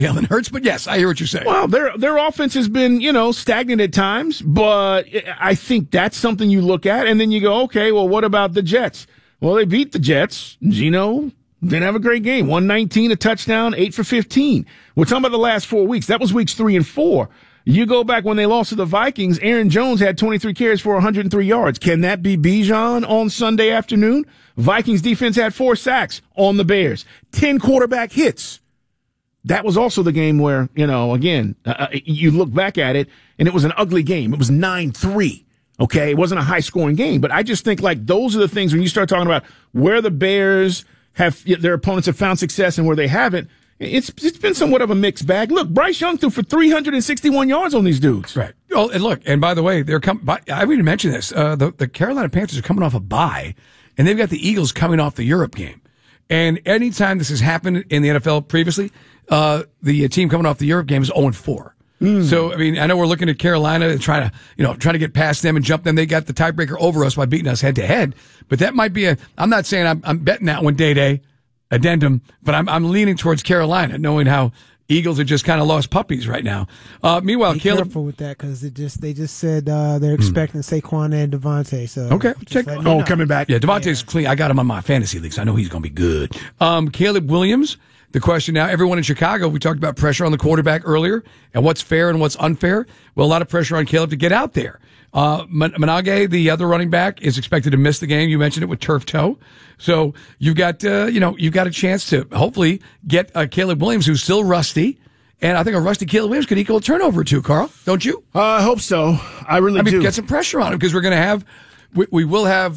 Jalen Hurts, but yes, I hear what you're saying. Well, their offense has been, stagnant at times, but I think that's something you look at, and then you go, okay, well, what about the Jets? Well, they beat the Jets. Geno didn't have a great game. 119, a touchdown, 8 for 15. We're talking about the last 4 weeks. That was weeks 3 and 4. You go back when they lost to the Vikings, Aaron Jones had 23 carries for 103 yards. Can that be Bijan on Sunday afternoon? Vikings defense had 4 sacks on the Bears. 10 quarterback hits. That was also the game where, again, you look back at it, and it was an ugly game. It was 9-3, okay? It wasn't a high-scoring game. But I just think, those are the things when you start talking about where the Bears their opponents have found success and where they haven't. It's been somewhat of a mixed bag. Look, Bryce Young threw for 361 yards on these dudes. Right. Oh, and look, and by the way, I haven't even mentioned this. The Carolina Panthers are coming off a bye, and they've got the Eagles coming off the Europe game. And anytime this has happened in the NFL previously, the team coming off the Europe game is 0-4. So, I know we're looking at Carolina and trying to get past them and jump them. They got the tiebreaker over us by beating us head to head. But that might be I'm not saying I'm betting that one day addendum, but I'm leaning towards Carolina, knowing how Eagles are just kind of lost puppies right now. Meanwhile, be Caleb, careful with that because they just said they're expecting Saquon and Devontae. So okay, check. Coming back. Yeah, Devontae's clean. I got him on my fantasy leagues. I know he's going to be good. Caleb Williams. The question now, everyone in Chicago, we talked about pressure on the quarterback earlier and what's fair and what's unfair. Well, a lot of pressure on Caleb to get out there. Manage, the other running back, is expected to miss the game. You mentioned it with turf toe. So you've got a chance to hopefully get Caleb Williams, who's still rusty. And I think a rusty Caleb Williams could equal a turnover or two, Carl. Don't you? I hope so. I really do. Get some pressure on him because we're going to have, we will have,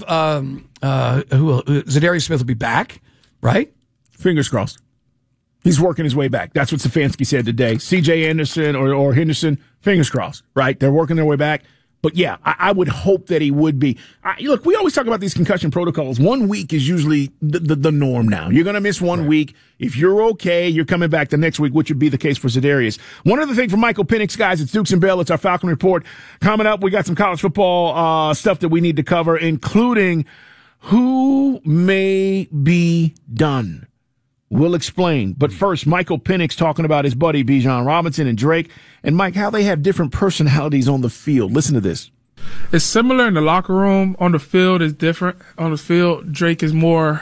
Zadarius Smith will be back, right? Fingers crossed. He's working his way back. That's what Stefanski said today. C.J. Anderson or Henderson, fingers crossed, right? They're working their way back. But, yeah, I would hope that he would be. Look, we always talk about these concussion protocols. 1 week is usually the norm now. You're going to miss 1 week. If you're okay, you're coming back the next week, which would be the case for Zadarius. One other thing from Michael Penix, guys, it's Dukes and Bell. It's our Falcon Report. Coming up, we got some college football stuff that we need to cover, including who may be done. We'll explain. But first, Michael Penix talking about his buddy Bijan Robinson and Drake. And, Mike, how they have different personalities on the field. Listen to this. It's similar in the locker room. On the field, it's different. On the field, Drake is more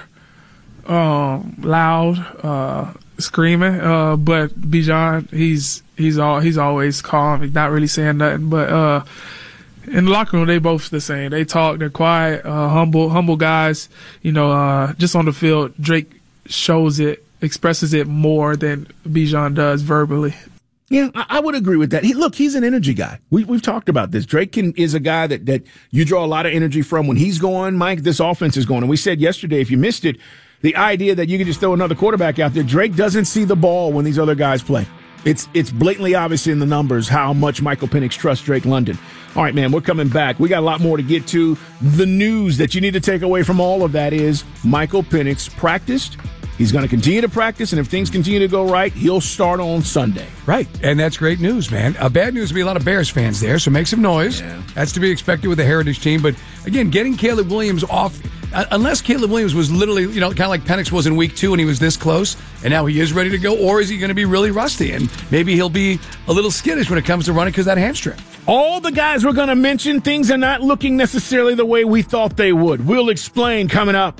loud, screaming. But Bijan, he's always calm. He's not really saying nothing. But in the locker room, they both the same. They talk. They're quiet, humble guys. Just on the field, Drake expresses it more than Bijan does verbally. Yeah, I would agree with that. He's an energy guy. We've talked about this. Drake is a guy that you draw a lot of energy from. When he's going, Mike, this offense is going. And we said yesterday, if you missed it, the idea that you can just throw another quarterback out there, Drake doesn't see the ball when these other guys play. It's blatantly obvious in the numbers how much Michael Penix trusts Drake London. All right, man, we're coming back. We got a lot more to get to. The news that you need to take away from all of that is Michael Penix practiced. He's going to continue to practice, and if things continue to go right, he'll start on Sunday. Right, and that's great news, man. Bad news will be a lot of Bears fans there, so make some noise. Yeah. That's to be expected with the Heritage team. But, again, getting Caleb Williams off, unless Caleb Williams was literally, kind of like Penix was in week 2 and he was this close, and now he is ready to go, or is he going to be really rusty? And maybe he'll be a little skittish when it comes to running because of that hamstring. All the guys we're going to mention, things are not looking necessarily the way we thought they would. We'll explain coming up.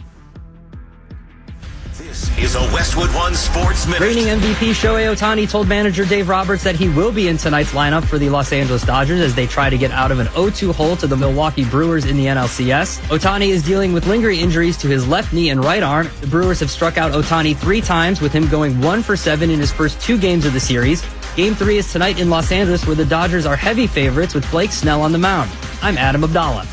This is a Westwood One Sports Minute. Reigning MVP Shohei Ohtani told manager Dave Roberts that he will be in tonight's lineup for the Los Angeles Dodgers as they try to get out of an 0-2 hole to the Milwaukee Brewers in the NLCS. Ohtani is dealing with lingering injuries to his left knee and right arm. The Brewers have struck out Ohtani 3 times, with him going 1 for 7 in his first 2 games of the series. Game 3 is tonight in Los Angeles, where the Dodgers are heavy favorites with Blake Snell on the mound. I'm Adam Abdallah.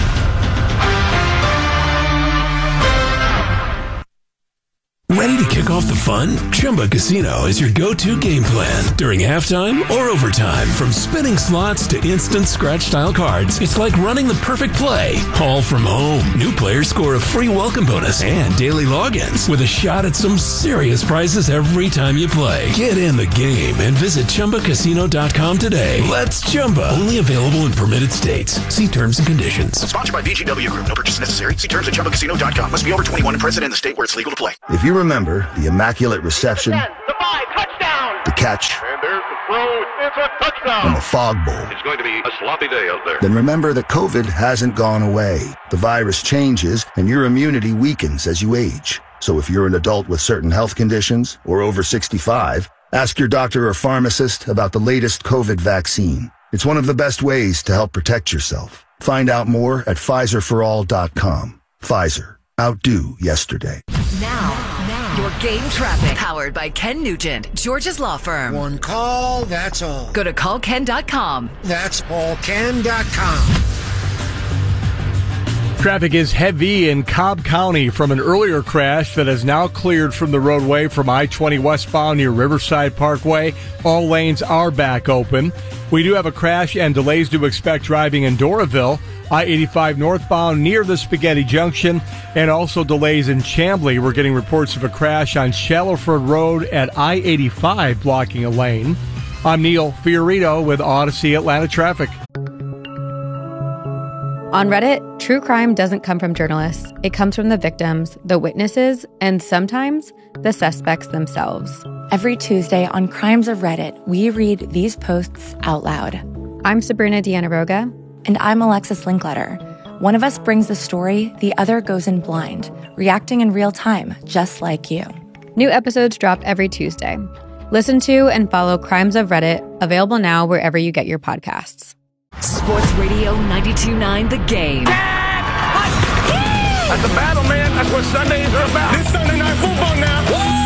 Ready to kick off the fun? Chumba Casino is your go-to game plan during halftime or overtime. From spinning slots to instant scratch-style cards, it's like running the perfect play, all from home. New players score a free welcome bonus and daily logins with a shot at some serious prizes every time you play. Get in the game and visit ChumbaCasino.com today. Let's Chumba. Only available in permitted states. See terms and conditions. Sponsored by VGW Group. No purchase necessary. See terms at ChumbaCasino.com. Must be over 21 and present in the state where it's legal to play. If you remember the Immaculate Reception, 10, the 5, touchdown. the catch. And there's the throw. It's a touchdown. And the fog bowl. It's going to be a sloppy day out there. Then remember that COVID hasn't gone away. The virus changes and your immunity weakens as you age. So if you're an adult with certain health conditions or over 65, ask your doctor or pharmacist about the latest COVID vaccine. It's one of the best ways to help protect yourself. Find out more at PfizerForAll.com. Pfizer. Outdo yesterday. Now, your game traffic. Powered by Ken Nugent, George's Law Firm. One call, that's all. Go to callken.com. That's allken.com. Traffic is heavy in Cobb County from an earlier crash that is now cleared from the roadway from I-20 westbound near Riverside Parkway. All lanes are back open. We do have a crash and delays to expect driving in Doraville, I-85 northbound near the Spaghetti Junction, and also delays in Chamblee. We're getting reports of a crash on Shallowford Road at I-85 blocking a lane. I'm Neil Fiorito with Odyssey Atlanta Traffic. On Reddit, true crime doesn't come from journalists. It comes from the victims, the witnesses, and sometimes the suspects themselves. Every Tuesday on Crimes of Reddit, we read these posts out loud. I'm Sabrina Dianaroga. And I'm Alexis Linkletter. One of us brings the story, the other goes in blind, reacting in real time, just like you. New episodes drop every Tuesday. Listen to and follow Crimes of Reddit, available now wherever you get your podcasts. Sports Radio 92.9 The Game. That's a battle, man. That's what Sundays are about. This Sunday Night Football now.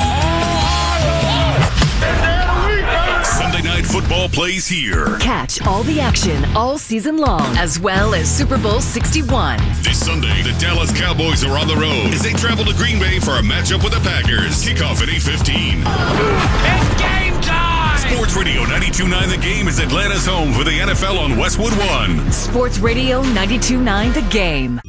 Sunday Night Football plays here. Catch all the action all season long, as well as Super Bowl 61. This Sunday, the Dallas Cowboys are on the road as they travel to Green Bay for a matchup with the Packers. Kickoff at 8:15. It's game time! Sports Radio 92.9 The Game is Atlanta's home for the NFL on Westwood One. Sports Radio 92.9 The Game.